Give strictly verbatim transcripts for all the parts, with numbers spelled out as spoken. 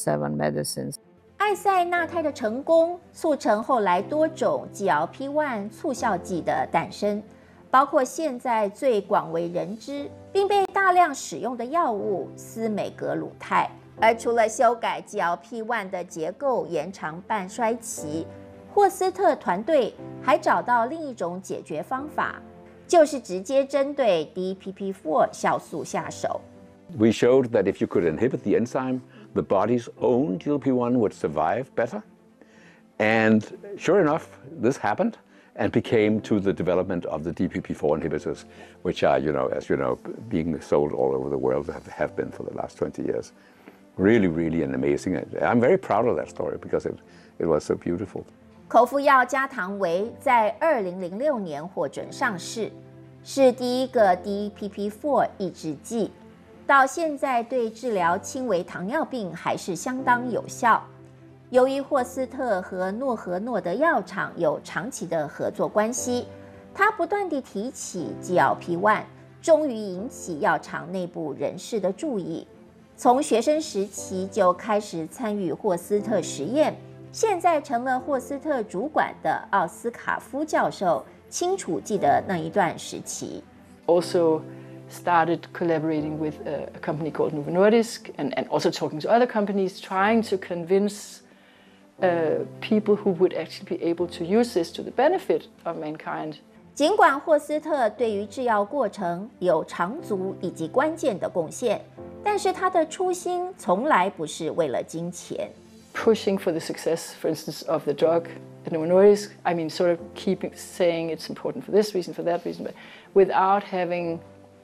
seven medicines. 艾塞纳肽的成功促成后来多种 G L P 一 促效剂的诞生，包括现在最广为人知并被大量使用的药物司美格鲁肽。而除了修改 G L P 一 的结构，延长半衰期，霍斯特团队还找到另一种解决方法，就是直接针对 D P P 四 酵素下手。 We showed that if you could inhibit the enzyme, the body's own G L P one would survive better. And sure enough, this happened and became to the development of the D P P four inhibitors, which are, you know, as you know, being sold all over the world, have, have been for the last twenty years. Really, really an amazing. I'm very proud of that story because it, it was so beautiful. 口服药加糖维在二零零六年获准上市，是第一个 D P P 四 抑制剂。到现在对治疗轻微糖尿病还是相当有效。由于霍斯特和诺和诺德药厂有长期的合作关系，他不断地提起 G L P 一， 终于引起药厂内部人士的注意。从学生时期就开始参与霍斯特实验，现在成了霍斯特主管的奥斯卡夫教授清楚记得那一段时期。 Also started collaborating with a, a company called Novo Nordisk and, and also talking to other companies, trying to convince uh, people who would actually be able to use this to the benefit of mankind. 尽管霍斯特对于制药过程有长足以及关键的贡献，但是他的初心从来不是为了金钱。 Pushing for the success, for instance, of the drug at Novo Nordisk, I mean, sort of keeping saying it's important for this reason, for that reason, but without having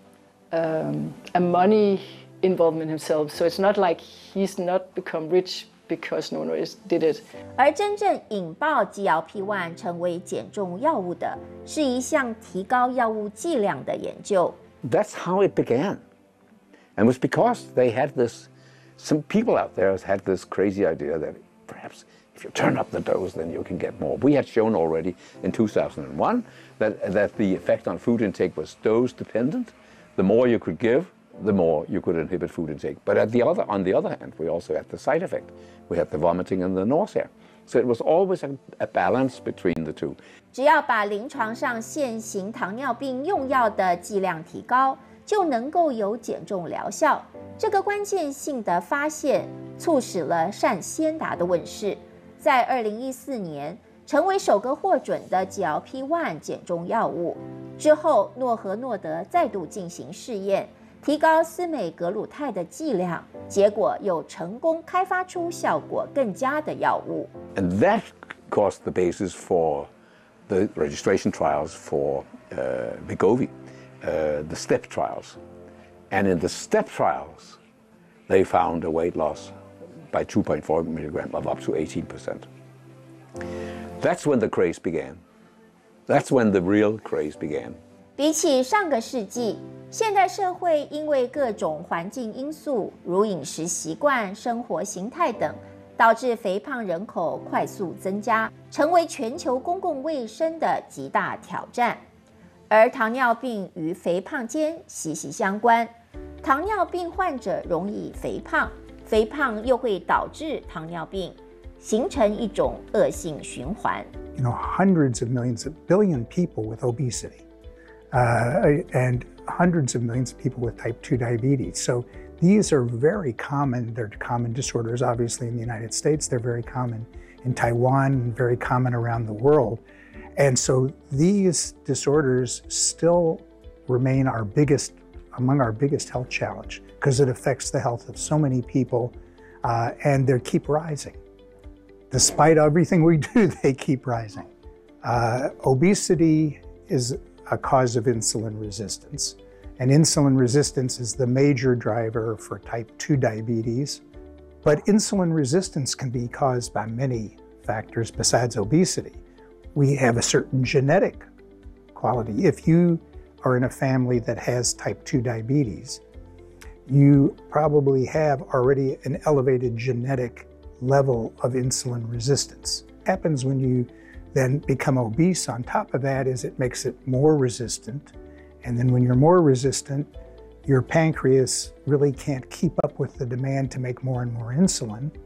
Um, a money involvement himself, so it's not like he's not become rich because Novo Nordisk did it. 而真正引爆 G L P 一 成为减重药物的，是一项提高药物剂量的研究。 That's how it began, and it was because they had this. Some people out there had this crazy idea that perhaps if you turn up the dose, then you can get more. We had shown already in two thousand one that that the effect on food intake was dose dependent. The more you could give, the more you could inhibit food intake. But at the other, on the other hand, we also had the side effect. We had the vomiting and the nausea. So it was always a, a balance between the two. 只要把临床上现行糖尿病用药的剂量提高，就能够有减重疗效。这个关键性的发现，促使了善先达的问世，在二零一四年成为首个获准的 G L P 一 减重药物。之后，诺和诺德再度进行试验，提高司美格鲁肽的剂量，结果又成功开发出效果更佳的药物。 And that caused the basis for the registration trials for uh, Wegovy, uh, the STEP trials. And in the STEP trials, they found a weight loss by two point four milligrams of up to eighteen percent. That's when the craze began. That's when the real craze began. 比起上个世纪，现代社会因为各种环境因素，如饮食习惯、生活形态等，导致肥胖人口快速增加，成为全球公共卫生的极大挑战。而糖尿病与肥胖间息息相关，糖尿病患者容易肥胖，肥胖又会导致糖尿病，形成一种恶性循环。 You know, hundreds of millions, of billion people with obesity, uh, and hundreds of millions of people with type two diabetes. So these are very common. They're common disorders, obviously, in the United States. They're very common in Taiwan and very common around the world. And so these disorders still remain our biggest, among our biggest health challenge because it affects the health of so many people, uh, and they keep rising. Despite everything we do, they keep rising. Uh, obesity is a cause of insulin resistance, and insulin resistance is the major driver for type two diabetes. But insulin resistance can be caused by many factors besides obesity. We have a certain genetic quality. If you are in a family that has type two diabetes, you probably have already an elevated genetic level of insulin resistance. What happens when you then become obese on top of that is it makes it more resistant. And then when you're more resistant, your pancreas really can't keep up with the demand to make more and more insulin.